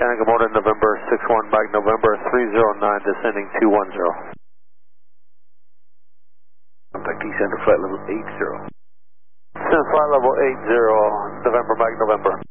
Shannon, good morning, November 61, Mike November 309, descending 210. Contact descend to flight level 80. Descend flight level 80, November, Mike November.